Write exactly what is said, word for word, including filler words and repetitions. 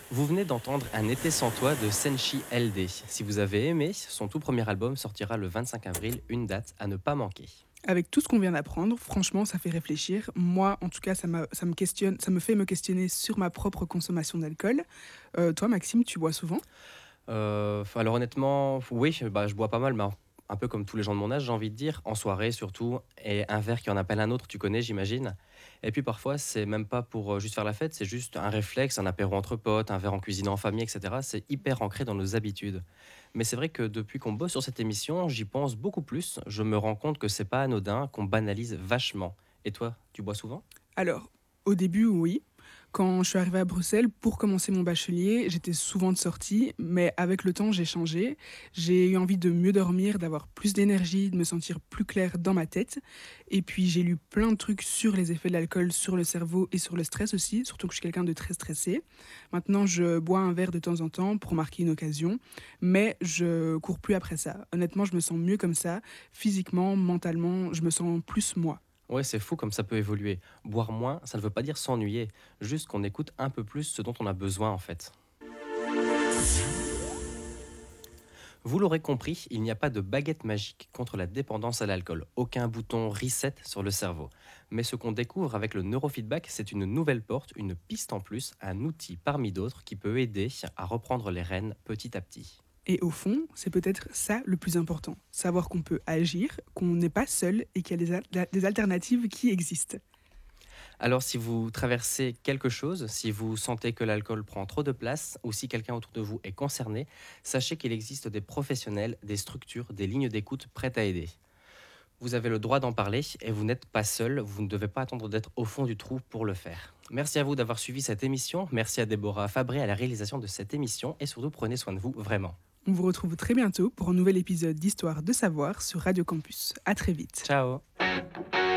Vous venez d'entendre Un été sans toi de Senshi L D. Si vous avez aimé, son tout premier album sortira le vingt-cinq avril, une date à ne pas manquer. Avec tout ce qu'on vient d'apprendre, franchement, ça fait réfléchir. Moi, en tout cas, ça, m'a- ça me questionne, ça me fait me questionner sur ma propre consommation d'alcool. Euh, toi, Maxime, tu bois souvent? Euh, enfin, alors honnêtement, oui, bah, je bois pas mal, mais un peu comme tous les gens de mon âge, j'ai envie de dire, en soirée surtout, et un verre qui en appelle un autre, tu connais, j'imagine. Et puis parfois, c'est même pas pour euh, juste faire la fête, c'est juste un réflexe, un apéro entre potes, un verre en cuisine en famille, et cetera. C'est hyper ancré dans nos habitudes. Mais c'est vrai que depuis qu'on bosse sur cette émission, j'y pense beaucoup plus. Je me rends compte que c'est pas anodin, qu'on banalise vachement. Et toi, tu bois souvent? Alors, au début, oui. Quand je suis arrivée à Bruxelles pour commencer mon bachelier, j'étais souvent de sortie, mais avec le temps, j'ai changé. J'ai eu envie de mieux dormir, d'avoir plus d'énergie, de me sentir plus claire dans ma tête. Et puis, j'ai lu plein de trucs sur les effets de l'alcool sur le cerveau et sur le stress aussi, surtout que je suis quelqu'un de très stressé. Maintenant, je bois un verre de temps en temps pour marquer une occasion, mais je cours plus après ça. Honnêtement, je me sens mieux comme ça, physiquement, mentalement, je me sens plus moi. Ouais, c'est fou comme ça peut évoluer. Boire moins, ça ne veut pas dire s'ennuyer, juste qu'on écoute un peu plus ce dont on a besoin en fait. Vous l'aurez compris, il n'y a pas de baguette magique contre la dépendance à l'alcool, aucun bouton reset sur le cerveau. Mais ce qu'on découvre avec le neurofeedback, c'est une nouvelle porte, une piste en plus, un outil parmi d'autres qui peut aider à reprendre les rênes petit à petit. Et au fond, c'est peut-être ça le plus important, savoir qu'on peut agir, qu'on n'est pas seul et qu'il y a des, al- des alternatives qui existent. Alors si vous traversez quelque chose, si vous sentez que l'alcool prend trop de place ou si quelqu'un autour de vous est concerné, sachez qu'il existe des professionnels, des structures, des lignes d'écoute prêtes à aider. Vous avez le droit d'en parler et vous n'êtes pas seul, vous ne devez pas attendre d'être au fond du trou pour le faire. Merci à vous d'avoir suivi cette émission, merci à Déborah Fabré à la réalisation de cette émission et surtout prenez soin de vous vraiment. On vous retrouve très bientôt pour un nouvel épisode d'Histoire de savoir sur Radio Campus. À très vite. Ciao.